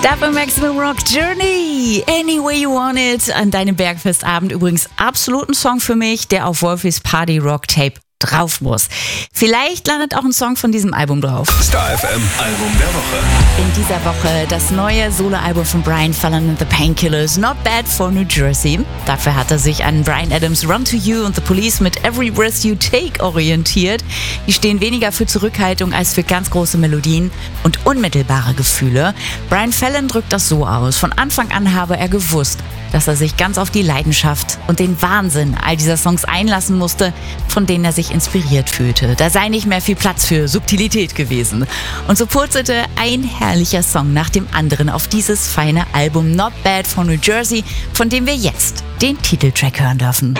Dafür Maximum Rock Journey, Any Way You Want It. An deinem Bergfestabend übrigens absolut ein Song für mich, der auf Wolfie's Party Rock Tape drauf muss. Vielleicht landet auch ein Song von diesem Album drauf. Star FM Album der Woche. In dieser Woche das neue Soloalbum von Brian Fallon and the Painkillers, Not Bad for New Jersey. Dafür hat er sich an Bryan Adams' Run to You und The Police mit Every Breath You Take orientiert. Die stehen weniger für Zurückhaltung als für ganz große Melodien und unmittelbare Gefühle. Brian Fallon drückt das so aus: Von Anfang an habe er gewusst, dass er sich ganz auf die Leidenschaft und den Wahnsinn all dieser Songs einlassen musste, von denen er sich inspiriert fühlte. Da sei nicht mehr viel Platz für Subtilität gewesen. Und so purzelte ein herrlicher Song nach dem anderen auf dieses feine Album Not Bad for New Jersey, von dem wir jetzt den Titeltrack hören dürfen.